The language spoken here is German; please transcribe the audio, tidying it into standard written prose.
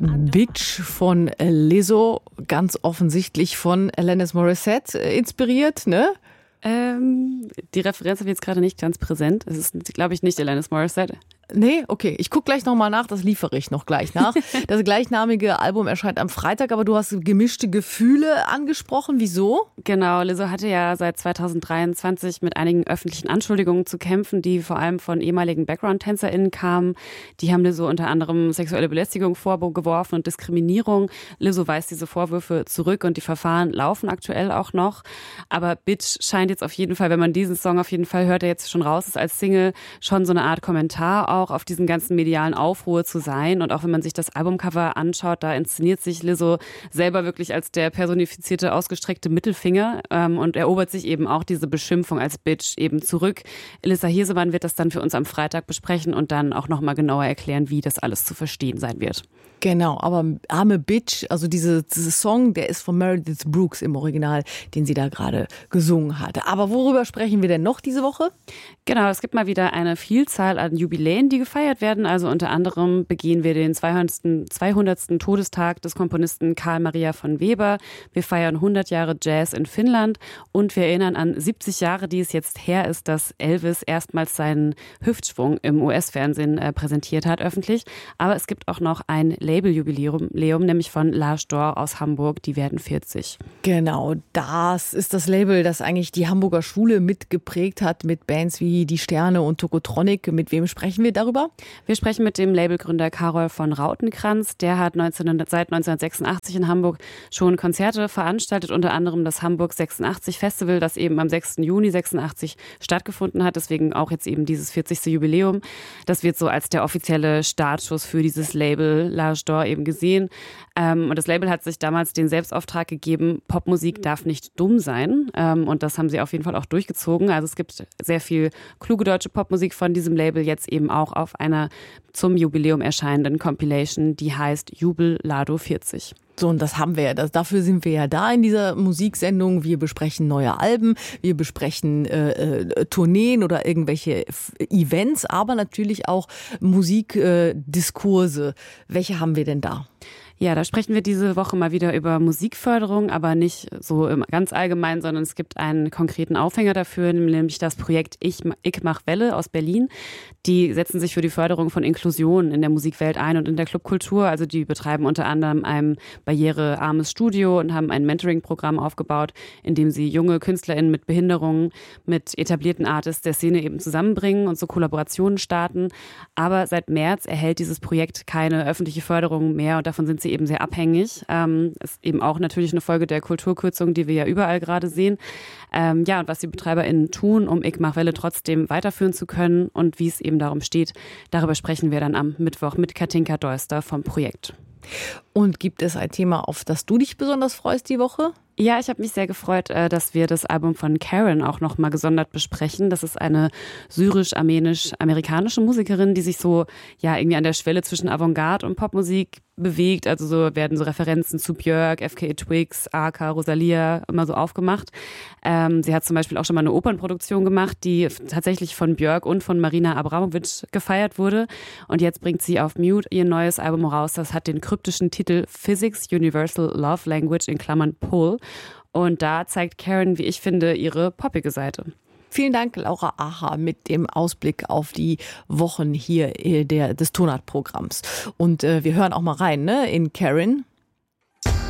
Bitch von Lizzo, ganz offensichtlich von Alanis Morissette inspiriert, ne? Die Referenz habe ich jetzt gerade nicht ganz präsent. Es ist, glaube ich, nicht Alanis Morissette. Nee, okay. Ich gucke gleich nochmal nach, das liefere ich noch gleich nach. Das gleichnamige Album erscheint am Freitag, aber du hast gemischte Gefühle angesprochen. Wieso? Genau, Lizzo hatte ja seit 2023 mit einigen öffentlichen Anschuldigungen zu kämpfen, die vor allem von ehemaligen Background-TänzerInnen kamen. Die haben Lizzo unter anderem sexuelle Belästigung vorgeworfen und Diskriminierung. Lizzo weist diese Vorwürfe zurück und die Verfahren laufen aktuell auch noch. Aber Bitch scheint jetzt auf jeden Fall, wenn man diesen Song auf jeden Fall hört, der jetzt schon raus ist als Single, schon so eine Art Kommentar auch auf diesen ganzen medialen Aufruhr zu sein. Und auch wenn man sich das Albumcover anschaut, da inszeniert sich Lizzo selber wirklich als der personifizierte, ausgestreckte Mittelfinger und erobert sich eben auch diese Beschimpfung als Bitch eben zurück. Elissa Hirsemann wird das dann für uns am Freitag besprechen und dann auch nochmal genauer erklären, wie das alles zu verstehen sein wird. Genau, aber arme Bitch, also dieser Song, der ist von Meredith Brooks im Original, den sie da gerade gesungen hatte. Aber worüber sprechen wir denn noch diese Woche? Genau, es gibt mal wieder eine Vielzahl an Jubiläen, die gefeiert werden. Also unter anderem begehen wir den 200. Todestag des Komponisten Carl Maria von Weber. Wir feiern 100 Jahre Jazz in Finnland und wir erinnern an 70 Jahre, die es jetzt her ist, dass Elvis erstmals seinen Hüftschwung im US-Fernsehen präsentiert hat, öffentlich. Aber es gibt auch noch ein Labeljubiläum, nämlich von Lars Dor aus Hamburg, die werden 40. Genau, das ist das Label, das eigentlich die Hamburger Schule mitgeprägt hat mit Bands wie Die Sterne und Tokotronic. Mit wem sprechen wir darüber? Wir sprechen mit dem Labelgründer Karol von Rautenkranz. Der hat seit 1986 in Hamburg schon Konzerte veranstaltet, unter anderem das Hamburg 86 Festival, das eben am 6. Juni 86 stattgefunden hat. Deswegen auch jetzt eben dieses 40. Jubiläum. Das wird so als der offizielle Startschuss für dieses Label Lars Dor eben gesehen. Und das Label hat sich damals den Selbstauftrag gegeben, Popmusik darf nicht dumm sein. Und das haben sie auf jeden Fall auch durchgezogen. Also es gibt sehr viel kluge deutsche Popmusik von diesem Label, jetzt eben auch auf einer zum Jubiläum erscheinenden Compilation, die heißt Jubel Lado 40. So, und das haben wir ja. Dafür sind wir ja da in dieser Musiksendung. Wir besprechen neue Alben, wir besprechen Tourneen oder irgendwelche Events, aber natürlich auch Musikdiskurse. Welche haben wir denn da? Ja, da sprechen wir diese Woche mal wieder über Musikförderung, aber nicht so ganz allgemein, sondern es gibt einen konkreten Aufhänger dafür, nämlich das Projekt Ich mach Welle aus Berlin. Die setzen sich für die Förderung von Inklusion in der Musikwelt ein und in der Clubkultur. Also die betreiben unter anderem ein barrierearmes Studio und haben ein Mentoring-Programm aufgebaut, in dem sie junge KünstlerInnen mit Behinderungen mit etablierten Artists der Szene eben zusammenbringen und so Kollaborationen starten. Aber seit März erhält dieses Projekt keine öffentliche Förderung mehr und davon sind sie eben sehr abhängig. Ist eben auch natürlich eine Folge der Kulturkürzung, die wir ja überall gerade sehen. Und was die BetreiberInnen tun, um Ich mach Welle trotzdem weiterführen zu können und wie es eben darum steht, darüber sprechen wir dann am Mittwoch mit Katinka Deuster vom Projekt. Und gibt es ein Thema, auf das du dich besonders freust die Woche? Ja, ich habe mich sehr gefreut, dass wir das Album von Karen auch noch mal gesondert besprechen. Das ist eine syrisch-armenisch-amerikanische Musikerin, die sich so irgendwie an der Schwelle zwischen Avantgarde und Popmusik bewegt. Also so werden so Referenzen zu Björk, FKA Twigs, Arca, Rosalia immer so aufgemacht. Sie hat zum Beispiel auch schon mal eine Opernproduktion gemacht, die tatsächlich von Björk und von Marina Abramovic gefeiert wurde. Und jetzt bringt sie auf Mute ihr neues Album raus. Das hat den kryptischen Titel Physics Universal Love Language in Klammern Pull. Und da zeigt Karen, wie ich finde, ihre poppige Seite. Vielen Dank, Laura Aha, mit dem Ausblick auf die Wochen hier des Tonart-Programms. Und wir hören auch mal rein, ne, in Karen.